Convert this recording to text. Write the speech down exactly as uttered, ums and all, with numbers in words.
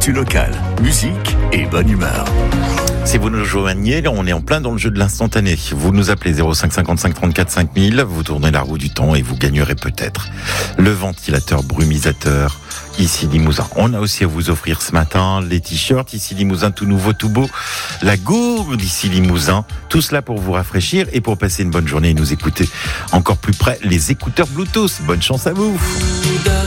L'actu locale, musique et bonne humeur. Si vous nous joignez, là, on est en plein dans le jeu de l'instantané. Vous nous appelez zéro cinq cinquante-cinq trente-quatre cinq mille, vous tournez la roue du temps et vous gagnerez peut-être le ventilateur brumisateur Ici Limousin. On a aussi à vous offrir ce matin les t-shirts Ici Limousin tout nouveau, tout beau, la gourde Ici Limousin, tout cela pour vous rafraîchir et pour passer une bonne journée et nous écouter encore plus près, les écouteurs Bluetooth. Bonne chance à vous.